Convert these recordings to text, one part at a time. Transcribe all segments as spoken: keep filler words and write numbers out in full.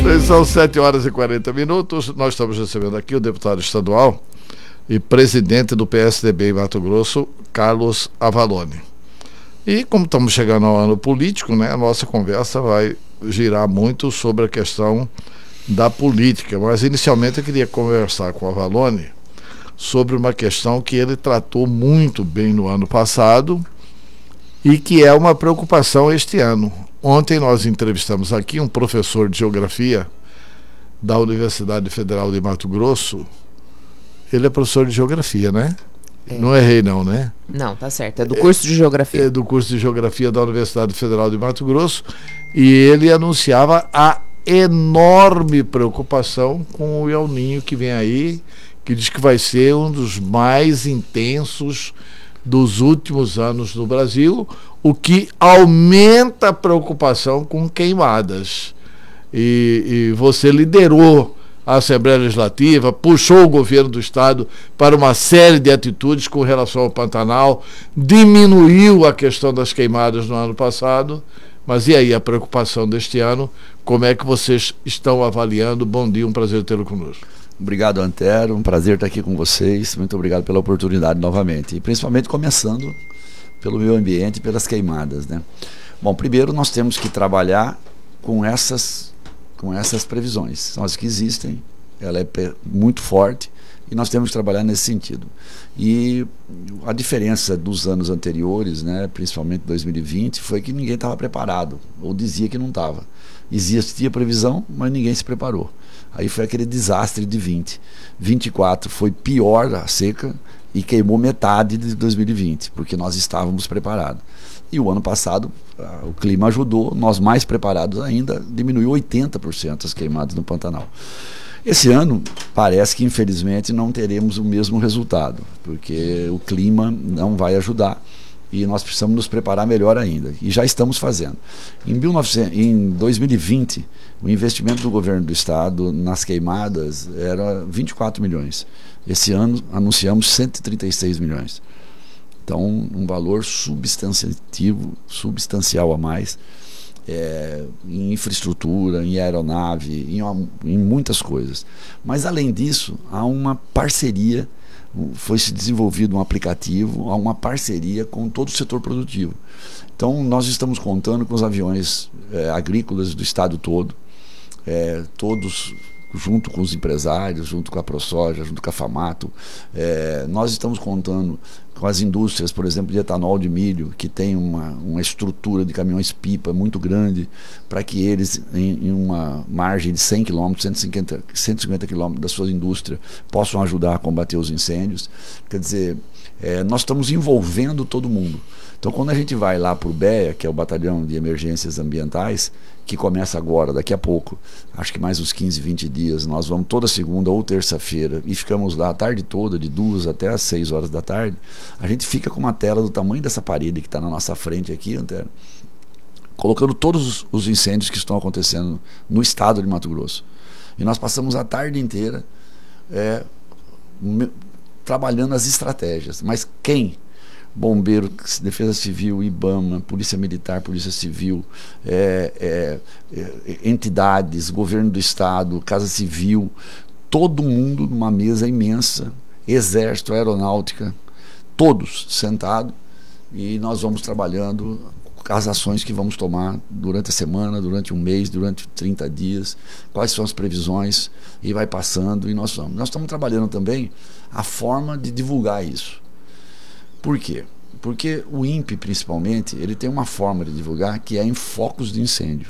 São sete horas e quarenta minutos. Nós estamos recebendo aqui o deputado estadual e presidente do P S D B em Mato Grosso, Carlos Avalone. E como estamos chegando ao ano político, né, a nossa conversa vai girar muito sobre a questão da política. Mas inicialmente eu queria conversar com o Avalone sobre uma questão que ele tratou muito bem no ano passado e que é uma preocupação este ano. Ontem nós entrevistamos aqui um professor de geografia da Universidade Federal de Mato Grosso. Ele é professor de geografia, né? É. Não errei não, né? Não, tá certo. É do curso de geografia. É do curso de geografia da Universidade Federal de Mato Grosso. E ele anunciava a enorme preocupação com o El Niño que vem aí, que diz que vai ser um dos mais intensos dos últimos anos no Brasil, o que aumenta a preocupação com queimadas. E, e você liderou a Assembleia Legislativa, puxou o governo do Estado para uma série de atitudes com relação ao Pantanal, diminuiu a questão das queimadas no ano passado, mas e aí a preocupação deste ano? Como é que vocês estão avaliando? Bom dia, um prazer tê-lo conosco. Obrigado, Antero, um prazer estar aqui com vocês, muito obrigado pela oportunidade novamente, e principalmente começando pelo meio ambiente e pelas queimadas, né? Bom, primeiro nós temos que trabalhar com essas, com essas previsões, são as que existem, ela é muito forte e nós temos que trabalhar nesse sentido. E a diferença dos anos anteriores, né, principalmente dois mil e vinte, foi que ninguém estava preparado, ou dizia que não estava. Existia previsão, mas ninguém se preparou. Aí foi aquele desastre de vinte. vinte e quatro foi pior a seca e queimou metade de dois mil e vinte, porque nós estávamos preparados. E o ano passado, o clima ajudou, nós mais preparados ainda, diminuiu oitenta por cento as queimadas no Pantanal. Esse ano, parece que infelizmente não teremos o mesmo resultado, porque o clima não vai ajudar. E nós precisamos nos preparar melhor ainda. E já estamos fazendo. Em, mil e novecentos, em dois mil e vinte, o investimento do governo do estado nas queimadas era vinte e quatro milhões. Esse ano anunciamos cento e trinta e seis milhões. Então, um valor substantivo, substancial a mais, é, em infraestrutura, em aeronave, em, em muitas coisas. Mas, além disso, há uma parceria. Foi se desenvolvido um aplicativo, há uma parceria com todo o setor produtivo. Então nós estamos contando com os aviões é, agrícolas do estado todo, é, todos junto com os empresários, junto com a ProSoja, junto com a Famato. É, nós estamos contando com as indústrias, por exemplo, de etanol de milho, que tem uma, uma estrutura de caminhões-pipa muito grande, para que eles, em, em uma margem de cem quilômetros, cento e cinquenta quilômetros da sua indústria, possam ajudar a combater os incêndios. Quer dizer, é, nós estamos envolvendo todo mundo. Então, quando a gente vai lá para o B E A, que é o Batalhão de Emergências Ambientais, que começa agora, daqui a pouco, acho que mais uns quinze, vinte dias, nós vamos toda segunda ou terça-feira e ficamos lá a tarde toda, de duas até as seis horas da tarde. A gente fica com uma tela do tamanho dessa parede que está na nossa frente aqui, Antero, colocando todos os incêndios que estão acontecendo no estado de Mato Grosso. E nós passamos a tarde inteira é, me, trabalhando as estratégias. Mas quem? Bombeiro, Defesa Civil, IBAMA, Polícia Militar, Polícia Civil, é, é, é, entidades, governo do estado, Casa Civil, todo mundo numa mesa imensa, Exército, Aeronáutica, todos sentados, e nós vamos trabalhando as ações que vamos tomar durante a semana, durante um mês, durante trinta dias, quais são as previsões, e vai passando, e nós vamos. Nós estamos trabalhando também a forma de divulgar isso. Por quê? Porque o INPE, principalmente, ele tem uma forma de divulgar que é em focos de incêndio.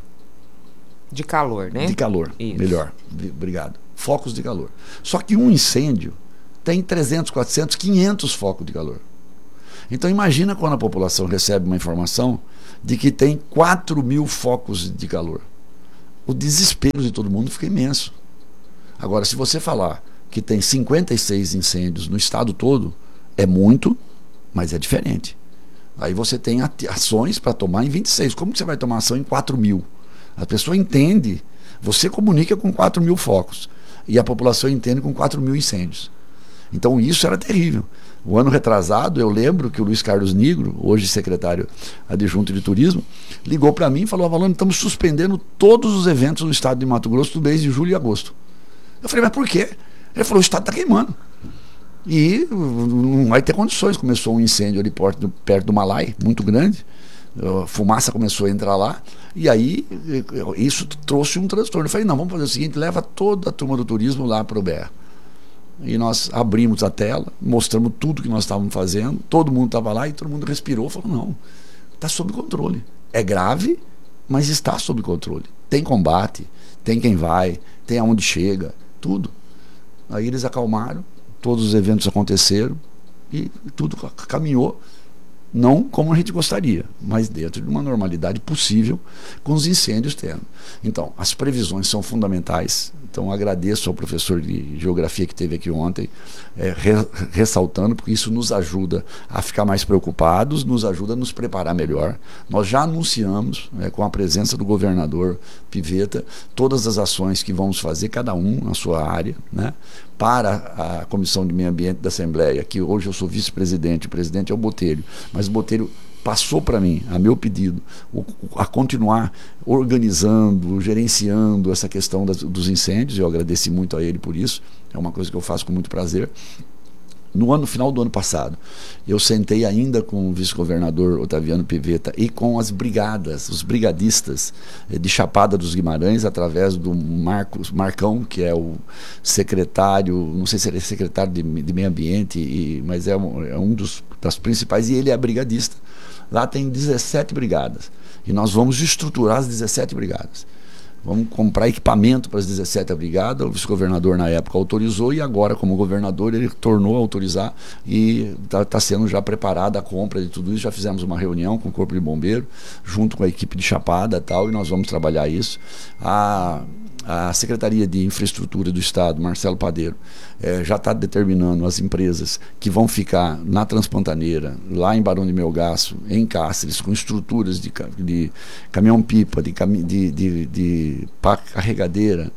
De calor, né? De calor, isso. Melhor. Obrigado. Focos de calor. Só que um incêndio tem trezentos, quatrocentos, quinhentos focos de calor. Então imagina quando a população recebe uma informação de que tem quatro mil focos de calor. O desespero de todo mundo fica imenso. Agora, se você falar que tem cinquenta e seis incêndios no estado todo, é muito, mas é diferente. Aí você tem ações para tomar em vinte e seis. Como que você vai tomar ação em quatro mil? A pessoa entende. Você comunica com quatro mil focos. E a população entende com quatro mil incêndios. Então isso era terrível. O ano retrasado, eu lembro que o Luiz Carlos Nigro, hoje secretário adjunto de turismo, ligou para mim e falou: Avalone, estamos suspendendo todos os eventos no estado de Mato Grosso do mês de julho e agosto. Eu falei: mas por quê? Ele falou: o estado está queimando. E não vai ter condições. Começou um incêndio ali perto do, perto do Malai, muito grande. A fumaça começou a entrar lá. E aí isso trouxe um transtorno. Eu falei: não, vamos fazer o seguinte, leva toda a turma do turismo lá para o B R. E nós abrimos a tela, mostramos tudo que nós estávamos fazendo, todo mundo estava lá e todo mundo respirou, falou: não, está sob controle. É grave, mas está sob controle. Tem combate, tem quem vai, tem aonde chega, tudo. Aí eles acalmaram, todos os eventos aconteceram e tudo caminhou, não como a gente gostaria, mas dentro de uma normalidade possível, com os incêndios tendo. Então, as previsões são fundamentais. Então, agradeço ao professor de geografia que esteve aqui ontem, é, re, ressaltando, porque isso nos ajuda a ficar mais preocupados, nos ajuda a nos preparar melhor. Nós já anunciamos, é, com a presença do governador Pivetta, todas as ações que vamos fazer, cada um na sua área, né, para a Comissão de Meio Ambiente da Assembleia, que hoje eu sou vice-presidente, o presidente é o Botelho, mas o Botelho passou para mim, a meu pedido, o, a continuar organizando, gerenciando essa questão das, dos incêndios. Eu agradeci muito a ele por isso, é uma coisa que eu faço com muito prazer. No ano, final do ano passado, eu sentei ainda com o vice-governador Otaviano Pivetta e com as brigadas, os brigadistas eh, de Chapada dos Guimarães, através do Marcos, Marcão, que é o secretário, não sei se ele é secretário de, de Meio Ambiente, e, mas é um, é um dos das principais, e ele é brigadista. Lá tem dezessete brigadas e nós vamos estruturar as dezessete brigadas. Vamos comprar equipamento para as dezessete brigadas. O vice-governador na época autorizou e agora, como governador, ele tornou a autorizar e está tá sendo já preparada a compra de tudo isso. Já fizemos uma reunião com o Corpo de Bombeiro, junto com a equipe de Chapada e tal, e nós vamos trabalhar isso. A A Secretaria de Infraestrutura do Estado, Marcelo Padeiro, eh, já está determinando as empresas que vão ficar na Transpantaneira, lá em Barão de Melgaço, em Cáceres, com estruturas de, de caminhão-pipa, de, de, de, de pá carregadeira,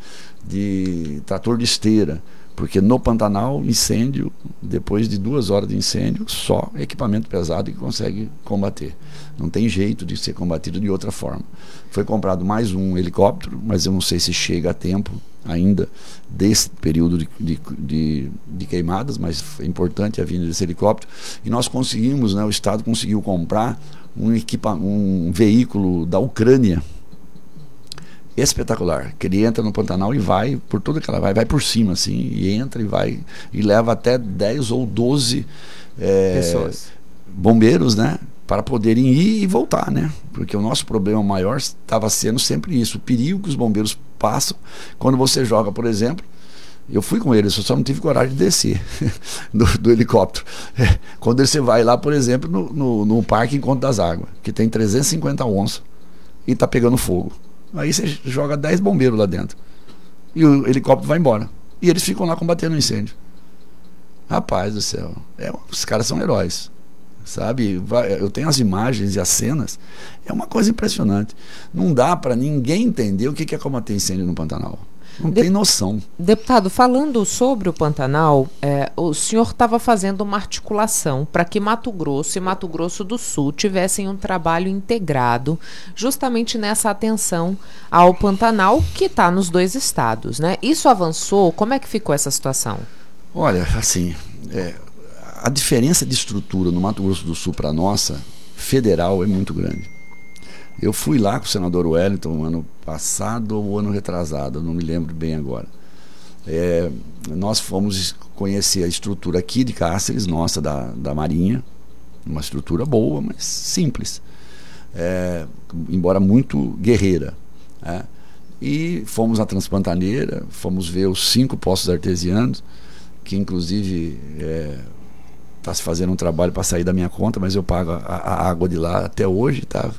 de trator de esteira, porque no Pantanal, incêndio, depois de duas horas de incêndio, só equipamento pesado que consegue combater. Não tem jeito de ser combatido de outra forma. Foi comprado mais um helicóptero, mas eu não sei se chega a tempo ainda desse período de, de, de, de queimadas, mas é importante a vinda desse helicóptero. E nós conseguimos, né, o Estado conseguiu comprar um, equipa, um veículo da Ucrânia, espetacular, que ele entra no Pantanal e vai por toda aquela, vai, vai por cima assim, e entra e vai, e leva até dez ou doze é, pessoas, bombeiros, né, para poderem ir e voltar, né, porque o nosso problema maior estava sendo sempre isso, o perigo que os bombeiros passam quando você joga, por exemplo. Eu fui com eles, eu só não tive coragem de descer do, do helicóptero. É, quando você vai lá, por exemplo, no, no, no Parque Encontro das Águas, que tem trezentas e cinquenta onças e está pegando fogo. Aí você joga dez bombeiros lá dentro e o helicóptero vai embora e eles ficam lá combatendo o incêndio. Rapaz do céu, é, os caras são heróis, sabe? Vai, eu tenho as imagens e as cenas, é uma coisa impressionante. Não dá para ninguém entender o que é combater incêndio no Pantanal. Não De- tem noção. Deputado, falando sobre o Pantanal, é, o senhor estava fazendo uma articulação para que Mato Grosso e Mato Grosso do Sul tivessem um trabalho integrado justamente nessa atenção ao Pantanal que está nos dois estados, né? Isso avançou? Como é que ficou essa situação? Olha, assim, é, a diferença de estrutura no Mato Grosso do Sul para a nossa, federal, é muito grande. Eu fui lá com o senador Wellington ano passado ou ano retrasado, não me lembro bem agora. É, nós fomos conhecer a estrutura aqui de Cáceres, nossa, da, da Marinha, uma estrutura boa, mas simples, é, embora muito guerreira, né? E fomos à Transpantaneira, fomos ver os cinco poços artesianos, que inclusive está é, se fazendo um trabalho para sair da minha conta, mas eu pago a, a água de lá até hoje, tá?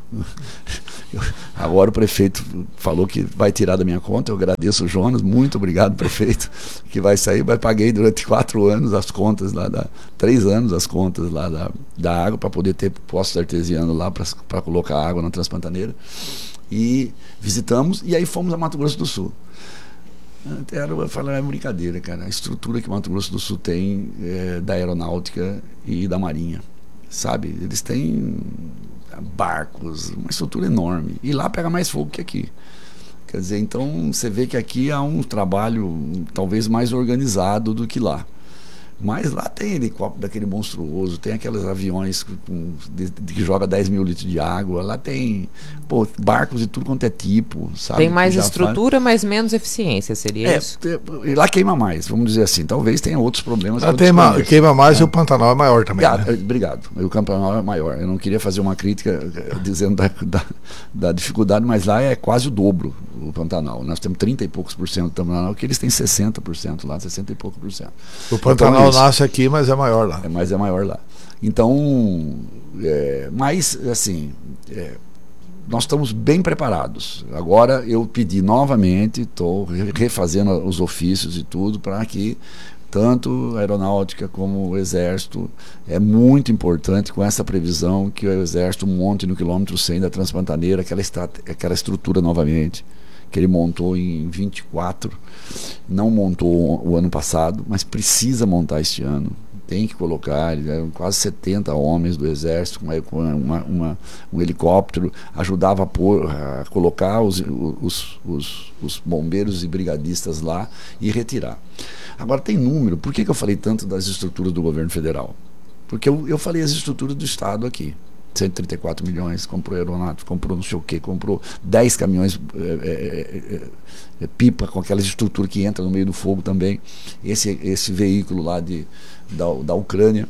Agora o prefeito falou que vai tirar da minha conta, eu agradeço o Jonas, muito obrigado, prefeito, que vai sair, mas paguei durante quatro anos as contas lá, da, três anos as contas lá da, da água, para poder ter poços artesianos lá, para colocar água na Transpantaneira. E visitamos, e aí fomos a Mato Grosso do Sul. Era, eu falo, é brincadeira, cara. A estrutura que Mato Grosso do Sul tem é da aeronáutica e da marinha, sabe? Eles têm barcos, uma estrutura enorme. E lá pega mais fogo que aqui. Quer dizer, então você vê que aqui há um trabalho talvez mais organizado do que lá. Mas lá tem helicóptero daquele monstruoso, tem aqueles aviões com, de, de, que joga dez mil litros de água, lá tem pô, barcos de tudo quanto é tipo, sabe? Tem mais estrutura, faz... mas menos eficiência, seria é, isso? E lá queima mais, vamos dizer assim. Talvez tenha outros problemas. Lá tem ma queima mais é. E o Pantanal é maior também. Ah, né? Obrigado. O Pantanal é maior. Eu não queria fazer uma crítica dizendo da, da, da dificuldade, mas lá é quase o dobro o Pantanal. Nós temos trinta e poucos por cento do Pantanal, que eles têm sessenta por cento lá, sessenta e poucos por cento. O Pantanal então, nasce aqui, mas é maior lá. É, mas é maior lá. Então, é, mas assim, é, nós estamos bem preparados. Agora eu pedi novamente, estou refazendo os ofícios e tudo, para que tanto a aeronáutica como o exército, é muito importante com essa previsão que o exército monte no quilômetro cem da Transpantaneira aquela, aquela estrutura novamente, que ele montou em vinte e quatro, não montou o ano passado, mas precisa montar este ano. Tem que colocar, eram quase setenta homens do exército com uma, uma, um helicóptero, ajudava a, pôr, a colocar os, os, os, os bombeiros e brigadistas lá e retirar. Agora tem número. Por que, que eu falei tanto das estruturas do governo federal? Porque eu, eu falei as estruturas do Estado aqui. cento e trinta e quatro milhões, comprou aeronáutica, comprou não sei o que, comprou dez caminhões é, é, é, pipa com aquela estrutura que entra no meio do fogo também, esse, esse veículo lá de, da, da Ucrânia.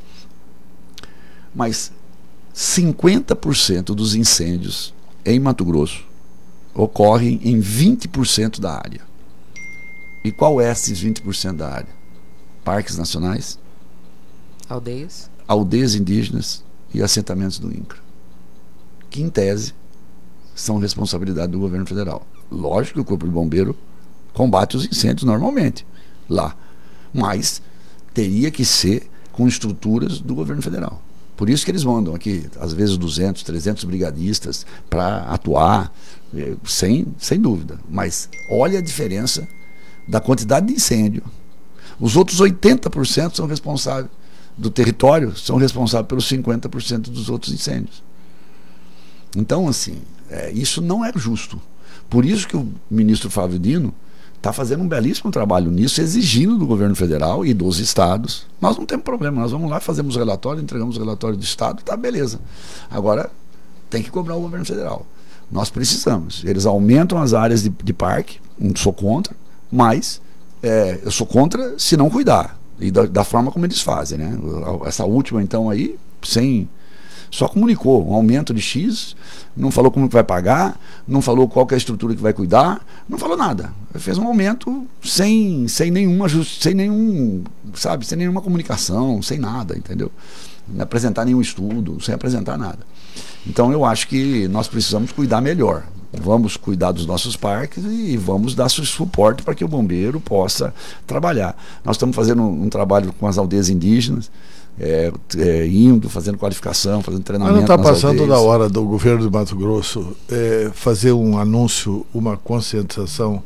Mas cinquenta por cento dos incêndios em Mato Grosso ocorrem em vinte por cento da área. E qual é esses vinte por cento da área? Parques nacionais, aldeias, aldeias indígenas e assentamentos do INCRA, que em tese são responsabilidade do governo federal. Lógico que o Corpo de Bombeiro combate os incêndios normalmente lá, mas teria que ser com estruturas do governo federal. Por isso que eles mandam aqui, às vezes, duzentos, trezentos brigadistas para atuar, sem, sem dúvida. Mas olha a diferença da quantidade de incêndio. Os outros oitenta por cento são responsáveis do território, são responsáveis pelos cinquenta por cento dos outros incêndios. Então, assim, é, isso não é justo. Por isso que o ministro Flávio Dino está fazendo um belíssimo trabalho nisso, exigindo do governo federal e dos estados. Nós não temos problema, nós vamos lá, fazemos o relatório, entregamos o relatório do estado, tá beleza. Agora, tem que cobrar o governo federal. Nós precisamos. Eles aumentam as áreas de, de parque, não sou contra, mas é, eu sou contra se não cuidar. E da, da forma como eles fazem, né? Essa última, então, aí, sem... Só comunicou um aumento de X, não falou como que vai pagar, não falou qual que é a estrutura que vai cuidar, não falou nada. Fez um aumento sem, sem nenhuma, sem nenhum, sabe, sem nenhuma comunicação, sem nada, entendeu? Não apresentar nenhum estudo, sem apresentar nada. Então eu acho que nós precisamos cuidar melhor. Vamos cuidar dos nossos parques e vamos dar suporte para que o bombeiro possa trabalhar. Nós estamos fazendo um, um trabalho com as aldeias indígenas, é, é, indo, fazendo qualificação, fazendo treinamento. Mas não está passando da hora do governo de Mato Grosso é, fazer um anúncio, uma conscientização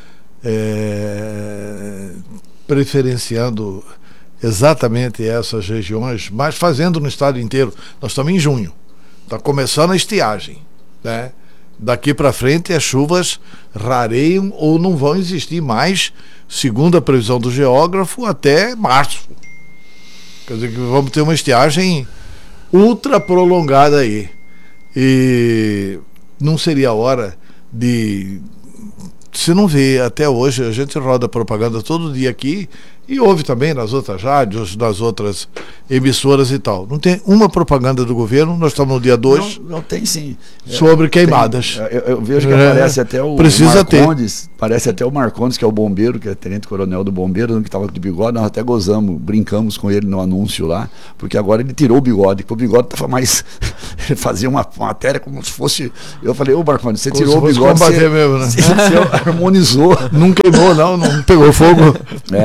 é, preferenciando exatamente essas regiões, mas fazendo no estado inteiro. Nós estamos em junho, está começando a estiagem, né? Daqui para frente as chuvas rareiam ou não vão existir mais, segundo a previsão do geógrafo, até março. Quer dizer que vamos ter uma estiagem ultra prolongada aí. E não seria a hora de... Se não vê até hoje, a gente roda propaganda todo dia aqui e ouve também nas outras rádios, nas outras emissoras e tal. Não tem uma propaganda do governo, nós estamos no dia dois. Não, não tem sim. Sobre é, queimadas. Tem, eu, eu vejo que é, aparece até o precisa Marcondes, ter. Parece até o Marcondes, que é o bombeiro, que é tenente-coronel do bombeiro, que estava de bigode, nós até gozamos, brincamos com ele no anúncio lá, porque agora ele tirou o bigode, porque o bigode estava mais... ele fazia uma matéria como se fosse... Eu falei, ô Marcondes, você como tirou o bigode, você, mesmo, né? você, você harmonizou. Não queimou, não, não pegou fogo. É.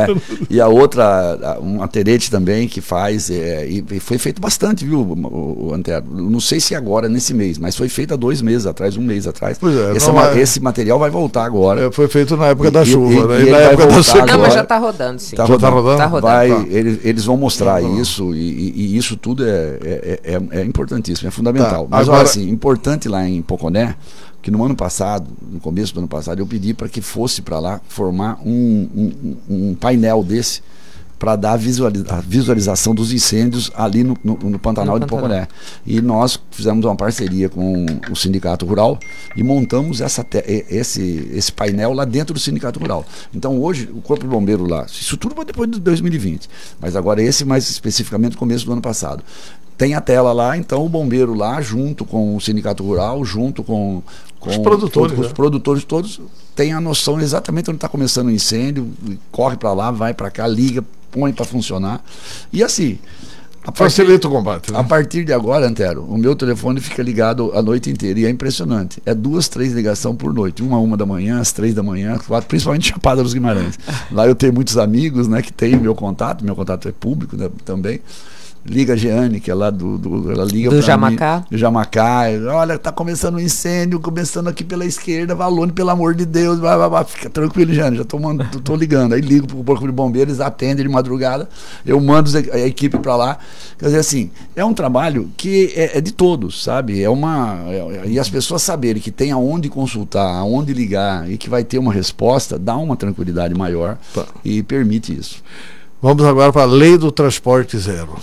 E a outra, um aterete também que faz, é, e foi feito bastante, viu, o, o Antero? Não sei se agora, nesse mês, mas foi feito há dois meses atrás, um mês atrás. Pois é, esse, é, esse material vai voltar agora. É, foi feito na época da e, chuva, e, né? E, e na época da seca. Não, mas já está rodando, sim. Tá já rodando. Tá rodando? Tá rodando. Vai, tá. eles, eles vão mostrar isso, e, e isso tudo é, é, é, é importantíssimo, é fundamental. Tá. Mas Agora, olha assim, importante lá em Poconé, que no ano passado, no começo do ano passado, eu pedi para que fosse para lá formar um, um, um painel desse para dar a, visualiza a visualização dos incêndios ali no, no, no Pantanal no de Poconé. E nós fizemos uma parceria com o Sindicato Rural e montamos essa esse, esse painel lá dentro do Sindicato Rural. Então hoje o Corpo de Bombeiro lá, isso tudo foi depois de dois mil e vinte, mas agora esse mais especificamente no começo do ano passado. Tem a tela lá, então o bombeiro lá, junto com o Sindicato Rural, junto com, com os produtores, com, né? os produtores todos, tem a noção exatamente onde está começando o incêndio, corre para lá, vai para cá, liga, põe para funcionar. E assim, a partir, facilita o combate, né? A partir de agora, Antero, o meu telefone fica ligado a noite inteira e é impressionante. É duas, três ligações por noite, uma a uma da manhã, às três da manhã, quatro, principalmente Chapada dos Guimarães. Lá eu tenho muitos amigos, né, que tem meu contato, meu contato é público, né, também. Liga a Jeane, que é lá do, do ela liga do Jamacá. Mim, do Jamacá. Olha, tá começando um incêndio, começando aqui pela esquerda, Valone, pelo amor de Deus, vai, vai, vai. Fica tranquilo, Jeane, já tô, mando, tô ligando. Aí ligo pro Corpo de Bombeiros, eles atendem de madrugada, eu mando a equipe para lá. Quer dizer, assim, é um trabalho que é, é de todos, sabe? É uma é, e as pessoas saberem que tem aonde consultar, aonde ligar e que vai ter uma resposta, dá uma tranquilidade maior, tá, e permite isso. Vamos agora para a Lei do Transporte Zero.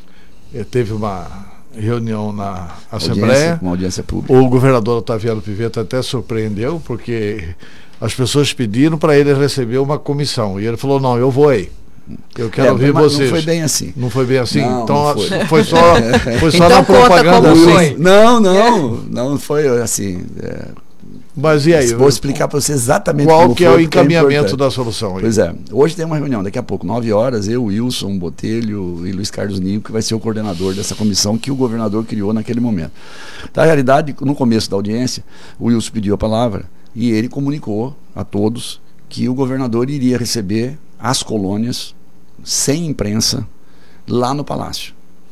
Teve uma reunião na Assembleia, audiência, uma audiência pública. O governador Otaviano Pivetta até surpreendeu, porque as pessoas pediram para ele receber uma comissão, e ele falou, não, eu vou aí, eu quero é, ouvir mas vocês. Não foi bem assim. Não foi bem assim? Não, então não foi. foi só, foi só então na propaganda. Como assim. foi. Não, não, não foi assim... É... Mas e aí? Vou explicar para você exatamente qual como que foi, é o encaminhamento é da solução aí. Pois é, hoje tem uma reunião, daqui a pouco, nove horas, eu, Wilson Botelho e Luiz Carlos Ninho, que vai ser o coordenador dessa comissão que o governador criou naquele momento. Na realidade, no começo da audiência, o Wilson pediu a palavra e ele comunicou a todos que o governador iria receber as colônias sem imprensa lá no Palácio.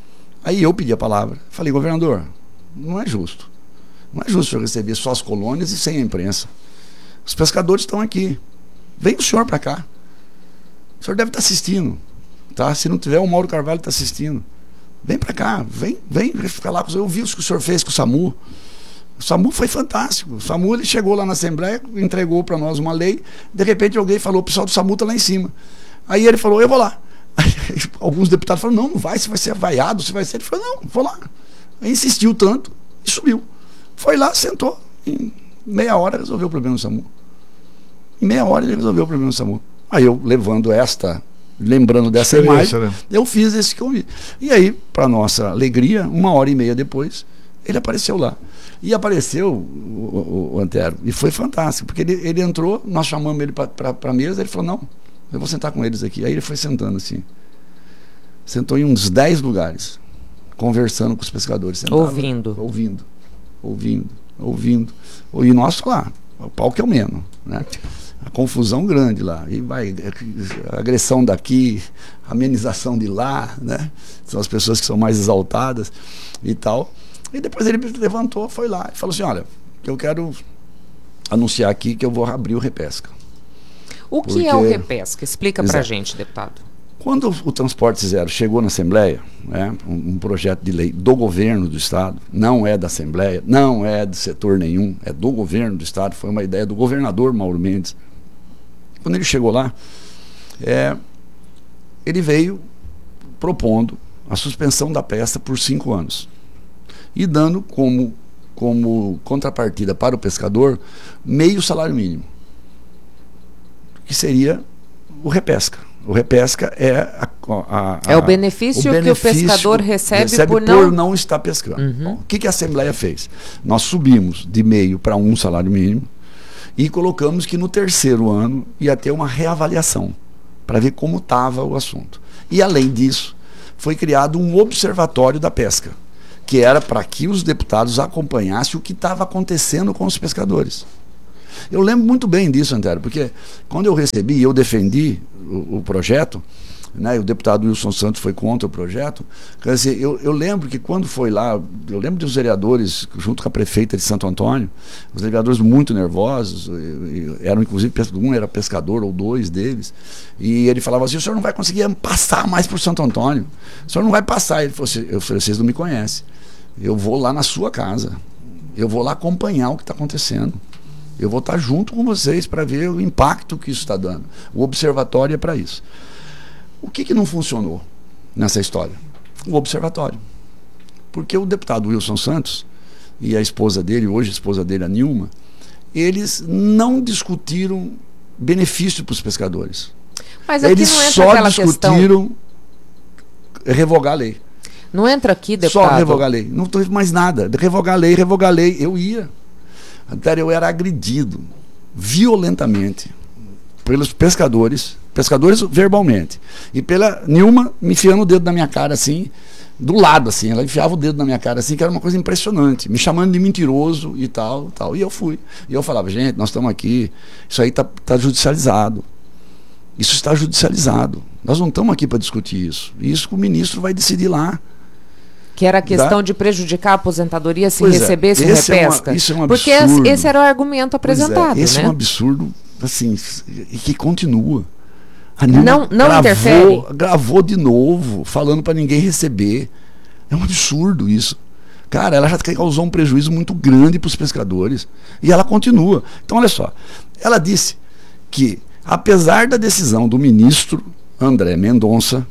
Aí eu pedi a palavra, falei, governador, não é justo. Não é justo eu receber só as colônias e sem a imprensa. Os pescadores estão aqui. Vem o senhor para cá. O senhor deve estar assistindo. Tá? Se não tiver, o Mauro Carvalho está assistindo. Vem para cá. Vem, vem ficar lá com o senhor. Eu vi o que o senhor fez com o SAMU. O SAMU foi fantástico. O SAMU ele chegou lá na Assembleia, entregou para nós uma lei. De repente alguém falou, o pessoal do SAMU está lá em cima. Aí ele falou, eu vou lá. Aí, alguns deputados falaram, não, não vai, você vai ser vaiado, você vai ser. Ele falou, não, vou lá. Aí insistiu tanto e subiu. Foi lá, sentou, em meia hora resolveu o problema do SAMU. Em meia hora ele resolveu o problema do SAMU. Aí eu, levando esta, lembrando dessa imagem, né? Eu fiz esse convite. E aí, para nossa alegria, uma hora e meia depois, ele apareceu lá. E apareceu o, o, o Antero, e foi fantástico, porque ele, ele entrou, nós chamamos ele para a mesa, ele falou, não, eu vou sentar com eles aqui. Aí ele foi sentando assim. Sentou em uns dez lugares, conversando com os pescadores. Sentava, ouvindo. Ouvindo. ouvindo, ouvindo, e nós lá, o pau que é o menos, né? A confusão grande lá, e vai, a agressão daqui, a amenização de lá, né? São as pessoas que são mais exaltadas e tal, e depois ele levantou, foi lá e falou assim, olha, eu quero anunciar aqui que eu vou abrir o Repesca. O que Porque... é o Repesca? Explica pra gente, deputado. Quando o Transporte Zero chegou na Assembleia, né, um, um projeto de lei do governo do Estado, não é da Assembleia, não é do setor nenhum, é do governo do Estado, foi uma ideia do governador Mauro Mendes. Quando ele chegou lá, é, ele veio propondo a suspensão da pesca por cinco anos e dando como, como contrapartida para o pescador meio salário mínimo, que seria o Repesca. O Repesca é a, a, a, é o benefício, o benefício que o pescador recebe, recebe por, por não... não estar pescando. Uhum. Bom, o que, que a Assembleia fez? Nós subimos de meio para um salário mínimo e colocamos que no terceiro ano ia ter uma reavaliação para ver como estava o assunto. E além disso, foi criado um observatório da pesca, que era para que os deputados acompanhassem o que estava acontecendo com os pescadores. Eu lembro muito bem disso, Antero, porque quando eu recebi, eu defendi o, o projeto, né, e o deputado Wilson Santos foi contra o projeto. Quer dizer, eu, eu lembro que quando foi lá, eu lembro dos vereadores, junto com a prefeita de Santo Antônio, os vereadores muito nervosos, e, e eram inclusive, um era pescador ou dois deles, e ele falava assim: o senhor não vai conseguir passar mais por Santo Antônio, o senhor não vai passar. Ele falou assim, eu falei: vocês não me conhecem, eu vou lá na sua casa, eu vou lá acompanhar o que está acontecendo. Eu vou estar junto com vocês para ver o impacto que isso está dando. O observatório é para isso. O que, que não funcionou nessa história? O observatório. Porque o deputado Wilson Santos e a esposa dele, hoje a esposa dele, a Nilma, eles não discutiram benefício para os pescadores. Mas aqui eles não entra só aquela discutiram questão... revogar a lei. Não entra aqui, deputado? Só revogar a lei. Não teve mais nada. Revogar a lei, revogar a lei. Eu ia. Até eu era agredido violentamente pelos pescadores, pescadores verbalmente, e pela Nilma me enfiando o dedo na minha cara assim, do lado assim, ela enfiava o dedo na minha cara assim, que era uma coisa impressionante, me chamando de mentiroso e tal, tal. E eu fui. E eu falava: gente, nós estamos aqui, isso aí está tá judicializado. Isso está judicializado. Nós não estamos aqui para discutir isso. Isso o ministro vai decidir lá. Que era a questão da... de prejudicar a aposentadoria se pois recebesse é, o repesca. É uma, isso é um Porque absurdo. esse era o argumento apresentado. É, esse né? é um absurdo, assim, e que continua. A não não gravou, interfere? Gravou de novo, falando para ninguém receber. É um absurdo isso. Cara, ela já causou um prejuízo muito grande para os pescadores. E ela continua. Então, olha só. Ela disse que, apesar da decisão do ministro André Mendonça,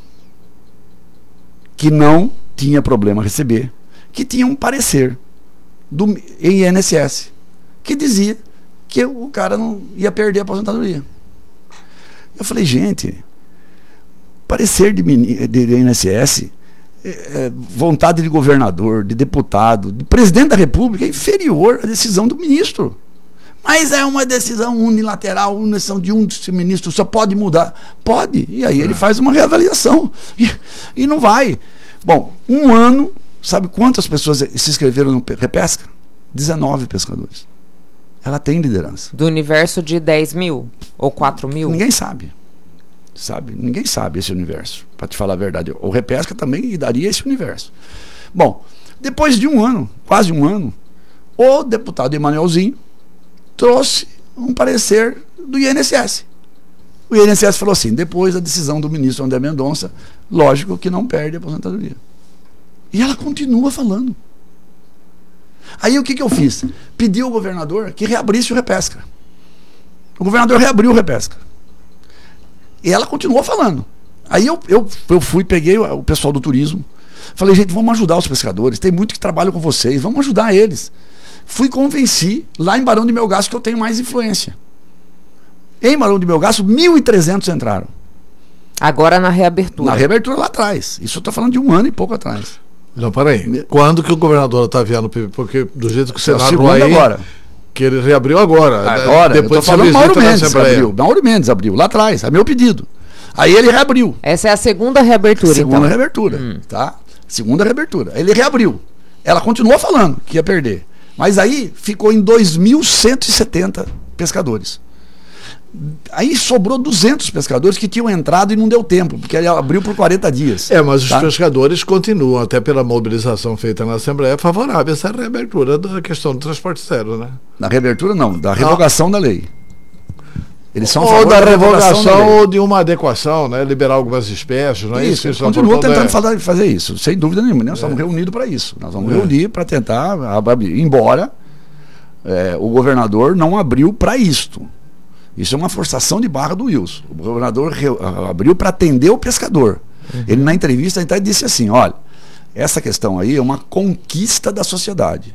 que não tinha problema receber, que tinha um parecer do I N S S que dizia que o cara não ia perder a aposentadoria. Eu falei: gente, parecer de, de I N S S, é, é, vontade de governador, de deputado, de presidente da República é inferior à decisão do ministro. Mas é uma decisão unilateral, uma decisão de um ministro, só pode mudar. Pode, e aí ele faz uma reavaliação e, e não vai. Bom, um ano, sabe quantas pessoas se inscreveram no Repesca? dezenove pescadores. Ela tem liderança. Do universo de dez mil ou quatro mil? Ninguém sabe. Sabe? Ninguém sabe esse universo, para te falar a verdade. O Repesca também daria esse universo. Bom, depois de um ano, quase um ano, o deputado Emanuelzinho trouxe um parecer do I N S S. O I N S S falou assim: depois da decisão do ministro André Mendonça, lógico que não perde a aposentadoria. E ela continua falando. Aí o que, que eu fiz? Pedi ao governador que reabrisse o Repesca. O governador reabriu o Repesca. E ela continuou falando. Aí eu, eu, eu fui, peguei o pessoal do turismo, falei: gente, vamos ajudar os pescadores, tem muito que trabalham com vocês, vamos ajudar eles. Fui convenci lá em Barão de Melgaço que eu tenho mais influência. Em Barão de Melgaço, mil e trezentos entraram. Agora na reabertura. Na reabertura lá atrás. Isso eu estou falando de um ano e pouco atrás. Não, peraí. Quando que o governador Otaviano, porque do jeito que você narrou aí, agora. Que ele reabriu agora. Agora, depois de falando Mauro Mendes abriu. Mauro Mendes abriu, lá atrás, a meu pedido. Aí ele reabriu. Essa é a segunda reabertura, Segunda então. reabertura, hum. tá? Segunda reabertura. Ele reabriu. Ela continuou falando que ia perder. Mas aí ficou em dois mil cento e setenta pescadores. Aí sobrou duzentos pescadores que tinham entrado e não deu tempo, porque ele abriu por quarenta dias. É, mas tá? Os pescadores continuam, até pela mobilização feita na Assembleia, favorável a essa reabertura da questão do transporte zero, né? Na reabertura não, da revogação ah. da lei. Eles são ou da, da revogação, revogação da ou de uma adequação, né? Liberar algumas espécies, não é isso? Isso, continua tentando fazer, fazer isso, sem dúvida nenhuma. Nós é. estamos reunidos para isso. Nós vamos é. reunir para tentar, embora é, o governador não abriu para isto. Isso é uma forçação de barra do Wilson. O governador re, abriu para atender o pescador. Uhum. Ele, na entrevista, até disse assim: olha, essa questão aí é uma conquista da sociedade.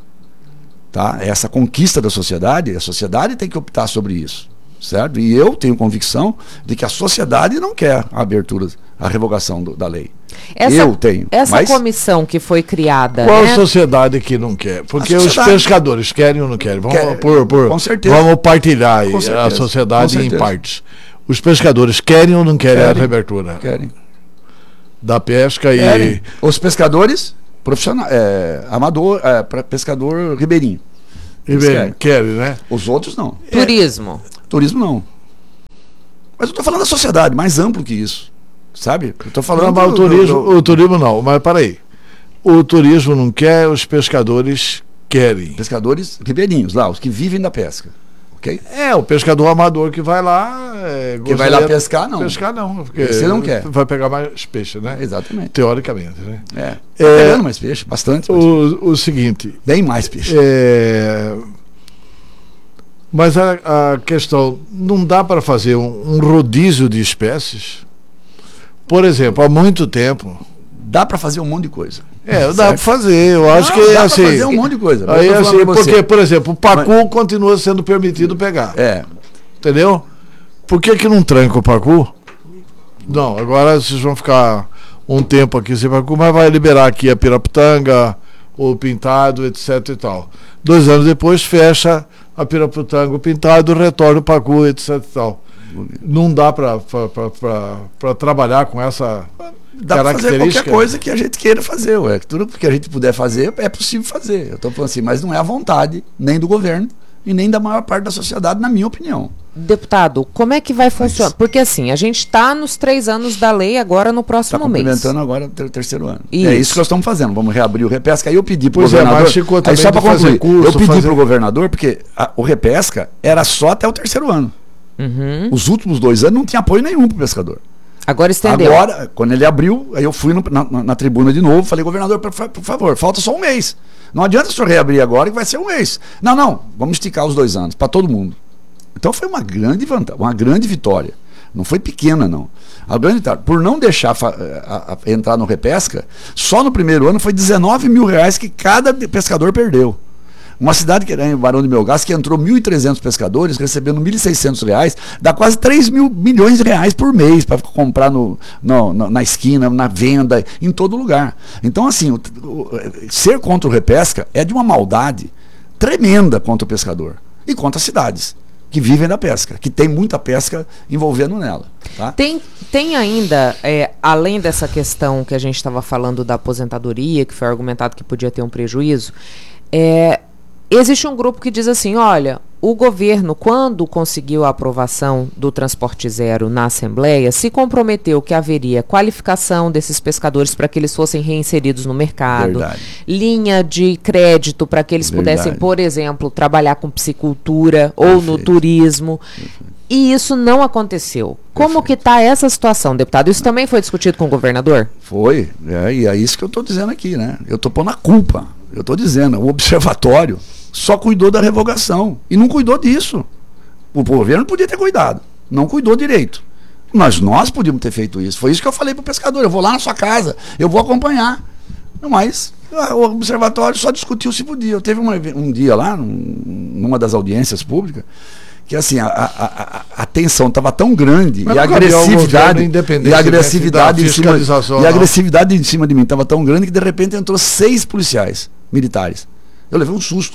Tá? Essa conquista da sociedade, a sociedade tem que optar sobre isso. Certo? E eu tenho convicção de que a sociedade não quer a abertura, a revogação do, da lei. Essa, eu tenho. Essa mas... comissão que foi criada... Qual né? sociedade que não quer? Porque os pescadores querem ou não querem? Vamos, quer, por, por, com certeza. Vamos partilhar com a sociedade com em partes. Os pescadores querem ou não querem, querem a reabertura? Querem. Da pesca querem. e... Os pescadores, profissionais, é, amador, é, pescador ribeirinho. E bem, querem, né? Os outros não. Turismo. É, turismo não. Mas eu estou falando da sociedade, mais amplo que isso. Sabe? Eu estou falando... Não, mas do, o turismo, do, do... o turismo não, mas peraí. O turismo não quer, os pescadores querem. Pescadores ribeirinhos lá, os que vivem da pesca. Okay? É, o pescador amador que vai lá... É, que vai lá pescar, não. Pescar não, porque você não quer. Vai pegar mais peixe, né? Exatamente. Teoricamente, né? É, tá é pegando mais peixe, bastante mais o, peixe. o seguinte... Bem mais peixe. É... Mas a, a questão, não dá para fazer um, um rodízio de espécies? Por exemplo, há muito tempo... Dá para fazer um monte de coisa. É, dá para fazer, eu acho não, que dá assim... Dá fazer um monte de coisa. Aí, assim, porque, por exemplo, o pacu Mas... continua sendo permitido pegar. É. Entendeu? Por que que não tranca o pacu? Não, agora vocês vão ficar um tempo aqui sem pacu, mas vai liberar aqui a piraputanga, o pintado, etc e tal. Dois anos depois fecha a piraputanga, o pintado, retorna o pacu, etc e tal. Não dá para trabalhar com essa... Dá para fazer qualquer coisa que a gente queira fazer, ué. Tudo que a gente puder fazer é possível fazer. Eu estou falando assim, mas não é a vontade nem do governo e nem da maior parte da sociedade, na minha opinião. Deputado, como é que vai funcionar? Porque assim, a gente está nos três anos da lei agora no próximo tá mês. Está cumprimentando agora o terceiro ano. Isso. É isso que nós estamos fazendo. Vamos reabrir o Repesca. Aí eu pedi para o pois governador. É, mas ficou aí só para concluir, curso, eu pedi fazer... para o governador, porque a, o Repesca era só até o terceiro ano. Uhum. Os últimos dois anos não tinha apoio nenhum para o pescador. Agora estendeu. Agora, quando ele abriu, aí eu fui no, na, na, na tribuna de novo, falei, governador, por, por favor, falta só um mês. Não adianta o senhor reabrir agora que vai ser um mês. Não, não, vamos esticar os dois anos, para todo mundo. Então foi uma grande vantagem, uma grande vitória. Não foi pequena, não. A grande vitória, por não deixar a, a, a entrar no Repesca, só no primeiro ano foi dezenove mil reais que cada pescador perdeu. Uma cidade que era em Barão de Melgaço, que entrou mil e trezentos pescadores, recebendo mil e seiscentos reais, dá quase três mil milhões de reais por mês para comprar no, no, no, na esquina, na venda, em todo lugar. Então, assim, o, o, ser contra o Repesca é de uma maldade tremenda contra o pescador e contra as cidades que vivem da pesca, que tem muita pesca envolvendo nela. Tá? Tem, tem ainda, é, além dessa questão que a gente estava falando da aposentadoria, que foi argumentado que podia ter um prejuízo, é... existe um grupo que diz assim, olha, o governo, quando conseguiu a aprovação do transporte zero na Assembleia, se comprometeu que haveria qualificação desses pescadores para que eles fossem reinseridos no mercado, Verdade. linha de crédito para que eles Verdade. pudessem, por exemplo, trabalhar com piscicultura ou Perfeito. no turismo. Perfeito. E isso não aconteceu. Como Perfeito. que está essa situação, deputado? Isso também foi discutido com o governador? Foi, é, e é isso que eu estou dizendo aqui, né? Eu estou pondo a culpa. Eu estou dizendo, o observatório só cuidou da revogação e não cuidou disso. O governo podia ter cuidado, não cuidou direito. Mas nós podíamos ter feito isso. Foi isso que eu falei para o pescador, eu vou lá na sua casa, eu vou acompanhar. Mas o observatório só discutiu se podia. Eu teve uma, um dia lá, num, numa das audiências públicas, que assim, a, a, a, a tensão estava tão grande e a agressividade, e a agressividade, em cima, e a agressividade em cima de mim estava tão grande que de repente entrou seis policiais militares. Eu levei um susto.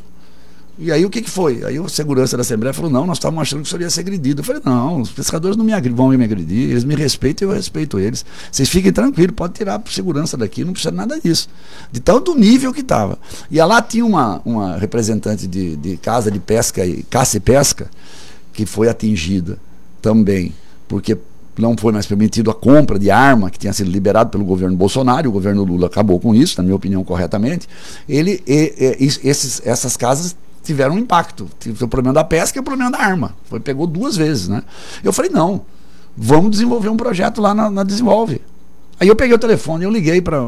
E aí o que, que foi? Aí o segurança da Assembleia falou, não, nós estávamos achando que o senhor ia ser agredido. Eu falei, não, os pescadores não me agri- vão me agredir, eles me respeitam e eu respeito eles. Vocês fiquem tranquilos, pode tirar a segurança daqui, não precisa nada disso. De tanto nível que estava. E lá tinha uma, uma representante de, de casa de pesca, e caça e pesca, que foi atingida também, porque não foi mais permitido a compra de arma que tinha sido liberado pelo governo Bolsonaro, o governo Lula acabou com isso, na minha opinião, corretamente. Ele, e, e, esses, essas casas tiveram um impacto. O problema da pesca e o problema da arma. Foi, pegou duas vezes, né? Eu falei, não, vamos desenvolver um projeto lá na, na Desenvolve. Aí eu peguei o telefone, eu liguei para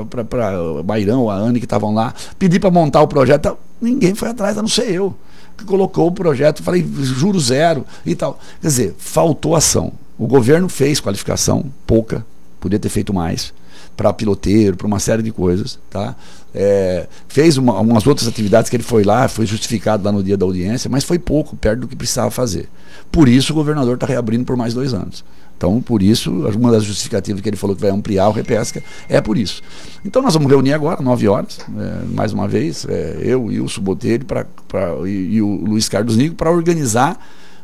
o Bairão, a Anne, que estavam lá, pedi para montar o projeto, ninguém foi atrás, a não ser eu, que colocou o projeto, falei, juro zero e tal. Quer dizer, faltou ação. O governo fez qualificação, pouca, podia ter feito mais, para piloteiro, para uma série de coisas, tá? É, fez uma, umas outras atividades que ele foi lá, foi justificado lá no dia da audiência, mas foi pouco, perto do que precisava fazer. Por isso o governador está reabrindo por mais dois anos. Então, por isso, uma das justificativas que ele falou que vai ampliar o Repesca é por isso. Então, nós vamos reunir agora, nove horas, é, mais uma vez, é, eu e o Botelho pra, pra, e, e o Luiz Carlos Nigo, para organizar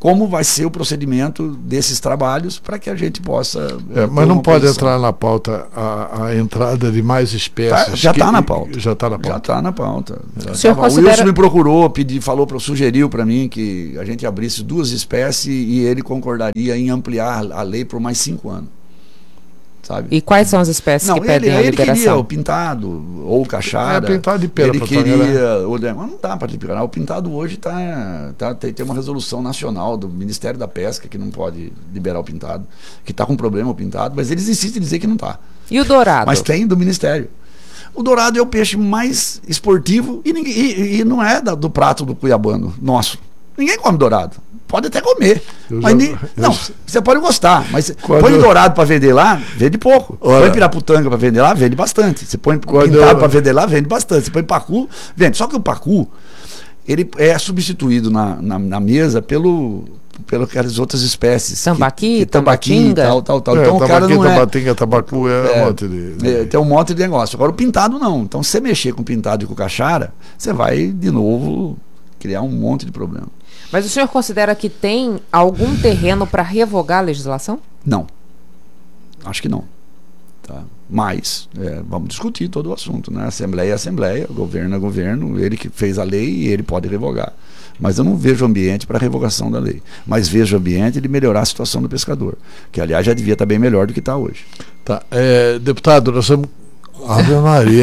como vai ser o procedimento desses trabalhos para que a gente possa... É, mas não pode posição. entrar na pauta a, a entrada de mais espécies. Tá, já está na pauta. Já está na pauta. Já está na pauta. Já o, considera... o Wilson me procurou, pedi, falou, sugeriu para mim que a gente abrisse duas espécies e ele concordaria em ampliar a lei por mais cinco anos. Sabe? E quais são as espécies não, que pedem ele, a ele liberação? Ele queria o pintado ou o cachara. É, pintado de pera. Ele queria... O, mas não dá para liberar. O pintado hoje tá, tá, tem, tem uma resolução nacional do Ministério da Pesca que não pode liberar o pintado, que está com problema o pintado, mas eles insistem em dizer que não está. E o dourado? Mas tem do Ministério. O dourado é o peixe mais esportivo e, ninguém, e, e não é da, do prato do cuiabano nosso. Ninguém come dourado. Pode até comer. Eu mas já, nem, eu... Não, você pode gostar, mas Quando põe eu... dourado para vender lá, vende pouco. Olha... Põe piraputanga para vender lá, vende bastante. Você põe Quando pintado eu... para vender lá, vende bastante. Você põe pacu, vende. Só que o pacu, ele é substituído na, na, na mesa pelo... pelas outras espécies. Tambaqui, que, que tambaqui, tal, tal, tal. É, então o cara não é... Tambaquinha, tabacu é, é um monte de... É, tem um monte de negócio. Agora o pintado não. Então se você mexer com pintado e com cachara, você vai de novo criar um monte de problema. Mas o senhor considera que tem algum terreno para revogar a legislação? Não. Acho que não. Tá? Mas, é, vamos discutir todo o assunto, né? Assembleia é Assembleia, governo é governo, ele que fez a lei e ele pode revogar. Mas eu não vejo ambiente para revogação da lei. Mas vejo ambiente de melhorar a situação do pescador, que aliás já devia estar bem melhor do que está hoje. Tá. É, deputado, nós estamos... Ave Maria.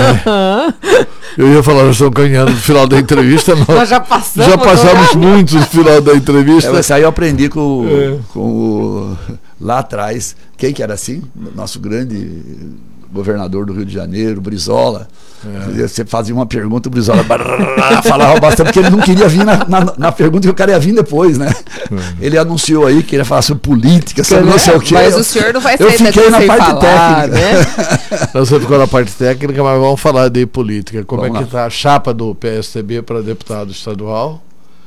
Eu ia falar, nós estamos ganhando no final da entrevista. Nós, nós já passamos. Já passamos muito no final da entrevista. É, isso aí eu aprendi com, é. com o, lá atrás. Quem que era assim? Nosso grande governador do Rio de Janeiro, Brizola. É. Você fazia uma pergunta, o Brizola falava bastante, porque ele não queria vir na, na, na pergunta que o cara ia vir depois, né? É. Ele anunciou aí que ia falar sobre política, sobre não sei o quê. Mas o senhor não vai sair eu fiquei na parte falar, técnica. Né? Você ficou na parte técnica, mas vamos falar de política. Como vamos é que está a chapa do P S D B para deputado estadual?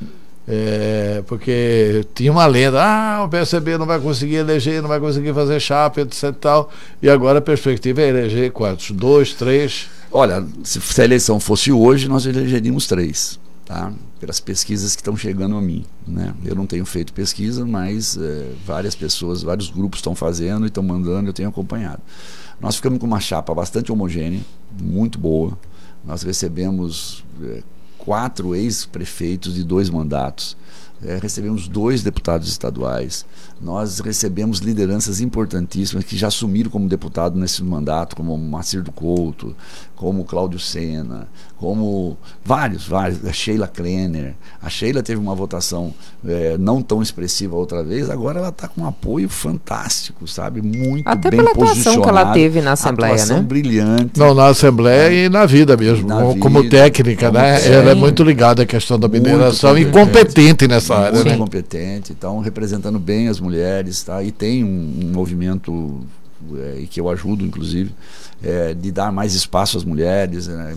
É, porque tinha uma lenda, ah, o P S D B não vai conseguir eleger, não vai conseguir fazer chapa, etc e tal, e agora a perspectiva é eleger quantos? Dois, três? Olha, se, se a eleição fosse hoje, nós elegeríamos três, tá? Pelas pesquisas que estão chegando a mim, né? Eu não tenho feito pesquisa, mas é, várias pessoas, vários grupos estão fazendo e estão mandando, eu tenho acompanhado. Nós ficamos com uma chapa bastante homogênea, muito boa. Nós recebemos é, quatro ex-prefeitos de dois mandatos, é, recebemos dois deputados estaduais, nós recebemos lideranças importantíssimas que já assumiram como deputado nesse mandato, como Macir do Couto, como Cláudio Sena, como vários, vários, a Sheila Krenner. A Sheila teve uma votação é, não tão expressiva outra vez, agora ela está com um apoio fantástico, sabe? Muito Até bem pela posicionada. atuação que ela teve na Assembleia, atuação né? brilhante. Não, na Assembleia é. e na vida mesmo, na como, vida, como técnica, como né? sim. Ela é muito ligada à questão da mineração e competente nessa muito área, né? competente, então representando bem as mulheres, tá? E tem um, um movimento é, e que eu ajudo, inclusive, é, de dar mais espaço às mulheres, né?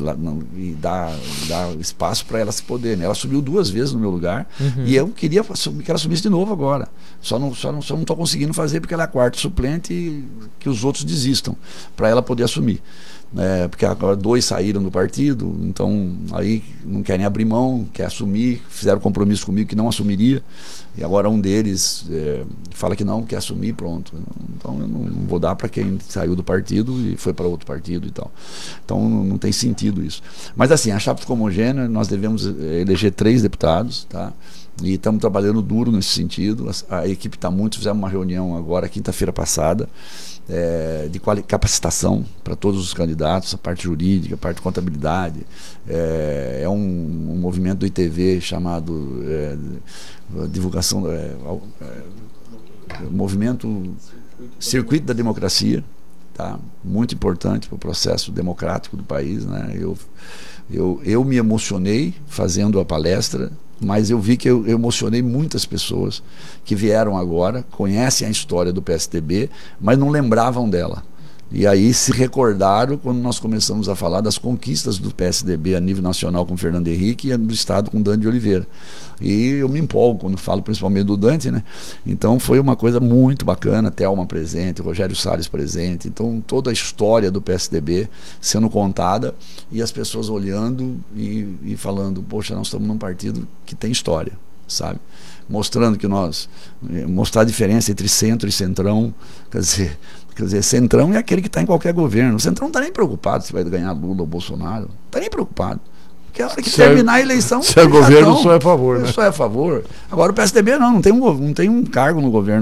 E dar, dar espaço para elas se poderem. Ela subiu duas vezes no meu lugar, uhum. E eu queria que ela subisse de novo agora. Só não só não só não estou conseguindo fazer porque ela é a quarta suplente e que os outros desistam para ela poder assumir. É, porque agora dois saíram do partido, então aí não querem abrir mão, quer assumir, fizeram compromisso comigo que não assumiria, e agora um deles é, fala que não, quer assumir, pronto. Então eu não, não vou dar para quem saiu do partido e foi para outro partido e tal. Então não, não tem sentido isso. Mas assim, a chapa ficou homogênea, nós devemos eleger três deputados, tá? E estamos trabalhando duro nesse sentido. A, a equipe está muito, fizemos uma reunião agora, quinta-feira passada, É, de capacitação para todos os candidatos, a parte jurídica, a parte de contabilidade. É, é um, um movimento do I T V chamado é, divulgação, é, é, movimento Circuito da Democracia, tá? Muito importante para o processo democrático do país, né? Eu, eu, eu me emocionei fazendo a palestra, mas eu vi que eu, eu emocionei muitas pessoas que vieram agora, conhecem a história do P S D B, mas não lembravam dela. E aí se recordaram quando nós começamos a falar das conquistas do P S D B a nível nacional com Fernando Henrique e do Estado com Dante de Oliveira. E eu me empolgo quando falo principalmente do Dante, né? Então foi uma coisa muito bacana, Thelma presente, Rogério Salles presente, então toda a história do P S D B sendo contada e as pessoas olhando e, e falando, poxa, nós estamos num partido que tem história. sabe? Mostrando que nós, mostrar a diferença entre centro e centrão, quer dizer, quer dizer, centrão é aquele que está em qualquer governo. O centrão não está nem preocupado se vai ganhar Lula ou Bolsonaro, não está nem preocupado. Porque a hora que se terminar é, a eleição... Se é governo, só é a favor, né? Só é a favor. Agora o P S D B não, não tem um, não tem um cargo no governo